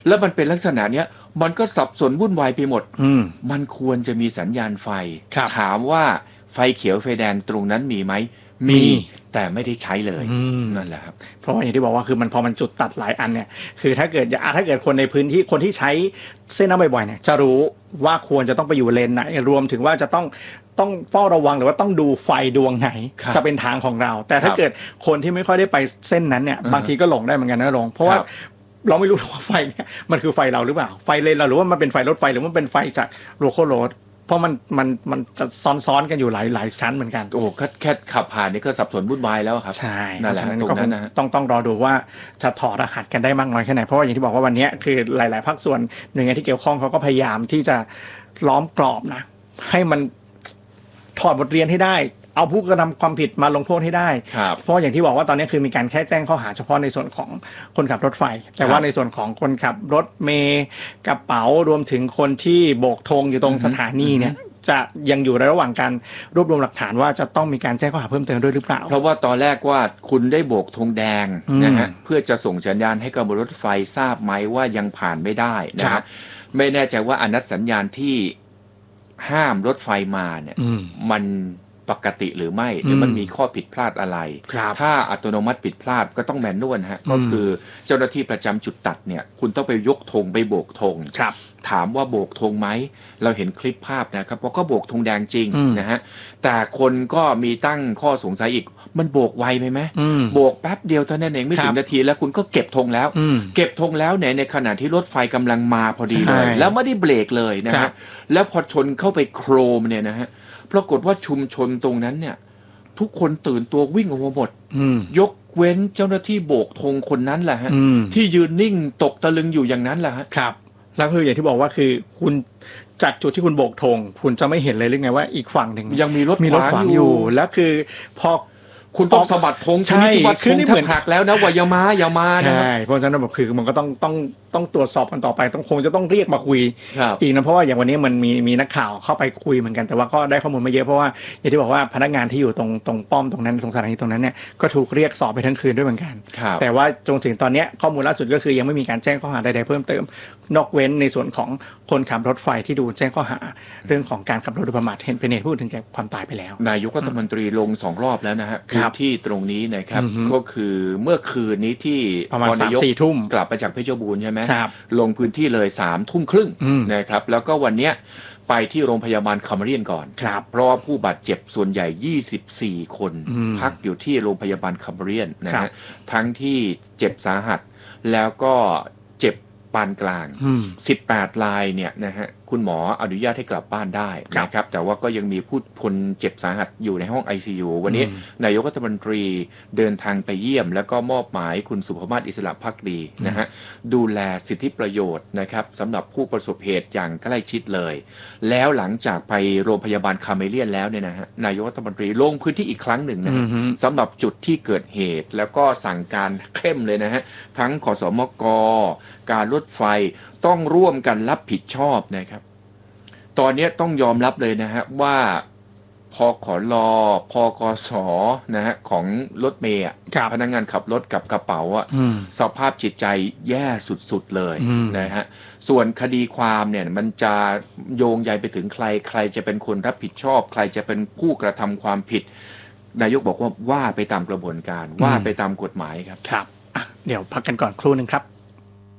แล้วมันเป็นลักษณะเนี้ยมันก็สับสนวุ่นวายไปหมดมันควรจะมีสัญญาณไฟถามว่าไฟเขียวไฟแดงตรงนั้นมีไหมมีแต่ไม่ได้ใช้เลยนั่นแหละครับเพราะอย่างที่บอกว่าคือมันพอมันจุดตัดหลายอันเนี่ยคือถ้าเกิดคนในพื้นที่คนที่ใช้เส้นนั้นบ่อยๆเนี่ยจะรู้ว่าควรจะต้องไปอยู่เลนไหนรวมถึงว่าจะต้องเฝ้าระวังหรือว่าต้องดูไฟดวงไหนจะเป็นทางของเราแต่ถ้าเกิดคนที่ไม่ค่อยได้ไปเส้นนั้นเนี่ยบางทีก็หลงได้เหมือนกันนะหลงเพราะว่าเราไม่รู้ว่าไฟเนี่ยมันคือไฟเราหรือเปล่าไฟเลนเราหรือว่ามันเป็นไฟรถไฟหรือมันเป็นไฟจากโลคอลโรดเพราะมันจะซ้อนๆกันอยู่หลายชั้นเหมือนกันโอ้แค่ขับผ่านนี่ก็สับสนวุ่นวายแล้วครับใช่นั่นแหละตรงนั้นนะต้องรอดูว่าจะถอดรหัสกันได้มากน้อยแค่ไหนเพราะว่าอย่างที่บอกว่าวันนี้คือหลายๆภาคส่วนหน่วยงานที่เกี่ยวข้องเขาก็พยายามที่จะล้อมกรอบนะให้มันถอดบทเรียนให้ได้เอาผู้กระทำความผิดมาลงโทษให้ได้เพราะอย่างที่บอกว่าตอนนี้คือมีการแค่แจ้งข้อหาเฉพาะในส่วนของคนขับรถไฟแต่ว่าในส่วนของคนขับรถเมล์กระเป๋ารวมถึงคนที่โบกธงอยู่ตรงสถานีเนี่ยจะยังอยู่ในระหว่างการรวบรวมหลักฐานว่าจะต้องมีการแจ้งข้อหาเพิ่มเติมด้วยหรือเปล่าเพราะว่าตอนแรกว่าคุณได้โบกธงแดงนะฮะเพื่อจะส่งสัญญาณให้กับรถไฟทราบไหมว่ายังผ่านไม่ได้นะฮะไม่แน่ใจว่าอนัตสัญญาณที่ห้ามรถไฟมาเนี่ยมันปกติหรือไม่หรือมันมีข้อผิดพลาดอะไรถ้าอัตโนมัติผิดพลาดก็ต้องแมนนวลฮะก็คือเจ้าหน้าที่ประจำจุดตัดเนี่ยคุณต้องไปยกธงไปโบกธงถามว่าโบกธงไหมเราเห็นคลิปภาพนะครับว่าก็โบกธงแดงจริงนะฮะแต่คนก็มีตั้งข้อสงสัยอีกมันโบกไวไปไหมโบกแป๊บเดียวเท่านั้นเองไม่ถึงนาทีแล้วคุณก็เก็บธงแล้วเก็บธงแล้วในขณะที่รถไฟกำลังมาพอดีเลยแล้วไม่ได้เบรกเลยนะฮะแล้วพอชนเข้าไปโครมเนี่ยนะฮะปรากฏว่าชุมชนตรงนั้นเนี่ยทุกคนตื่นตัววิ่งออกมาหมดยกเว้นเจ้าหน้าที่โบกธงคนนั้นแหละฮะที่ยืนนิ่งตกตะลึงอยู่อย่างนั้นแหละฮะครับแล้วคืออย่างที่บอกว่าคือคุณจากจุดที่คุณโบกธงคุณจะไม่เห็นเลยหรือไงว่าอีกฝั่งหนึ่งยังมีรถขวางอยู่แล้วคือพอคุณต้องสะบัดธงใช่คือนี่เหมือนหักแล้วนะว่าอย่ามาใช่เพราะฉะนั้นแบบคือมันก็ต้องตรวจสอบกันต่อไปคงจะต้องเรียกมาคุยอีกนะเพราะว่าอย่างวันนี้มันมีนักข่าวเข้าไปคุยเหมือนกันแต่ว่าก็ได้ข้อมูลไม่เยอะเพราะว่าอย่างที่บอกว่าพนักงานที่อยู่ตรงป้อมตรงนั้นตรงสถานีตรงนั้นเนี่ยก็ถูกเรียกสอบไปทั้งคืนด้วยเหมือนกันแต่ว่าจนถึงตอนนี้ข้อมูลล่าสุดก็คือยังไม่มีการแจ้งข้อหาใดๆเพิ่มเติมนอกเว้นในส่วนของคนขับรถไฟที่ดูแจ้งข้อหาเรื่องของการขับรถโดยประมาทเป็นเหตุพูดถึงแก่ความตายไปแล้วนายกรัฐมนตรีลง2 รอบแล้วนะฮะพื้นที่ตรงนี้นะครับก็คือเมื่อคืนนี้ที่ประมาณ 3-4 ทุ่มกลับมาจากเพชรบูรณ์ใช่ไหมลงพื้นที่เลย3:30นะครับแล้วก็วันนี้ไปที่โรงพยาบาลคัมเรียนก่อนเพราะว่าผู้บาดเจ็บส่วนใหญ่24 คนพักอยู่ที่โรงพยาบาลคัมเรียนนะฮะทั้งที่เจ็บสาหัสแล้วก็เจ็บปานกลาง18 รายเนี่ยนะฮะคุณหมออนุญาตให้กลับบ้านได้นะครับแต่ว่าก็ยังมีผู้คนเจ็บสาหัสอยู่ในห้อง ICU วันนี้นายกรัฐมนตรีเดินทางไปเยี่ยมแล้วก็มอบหมายคุณสุภมาศอิสระภักดีนะฮะดูแลสิทธิประโยชน์นะครับสำหรับผู้ประสบเหตุอย่างใกล้ชิดเลยแล้วหลังจากไปโรงพยาบาลคาเมเลียนแล้วเนี่ยนะฮะนายกรัฐมนตรีลงพื้นที่อีกครั้งหนึ่งนะสำหรับจุดที่เกิดเหตุแล้วก็สั่งการเข้มเลยนะฮะทั้งขสมกการรถไฟต้องร่วมกันรับผิดชอบนะครับตอนนี้ต้องยอมรับเลยนะฮะว่าพขลพกสนะฮะของรถเมย์พนักงานขับรถกับกระเป๋าสภาพจิตใจแย่สุดๆเลยนะฮะส่วนคดีความเนี่ยมันจะโยงใยไปถึงใครจะเป็นคนรับผิดชอบใครจะเป็นผู้กระทำความผิดนายกบอกว่าไปตามกระบวนการว่าไปตามกฎหมายครับเดี๋ยวพักกันก่อนครู่นึงครับ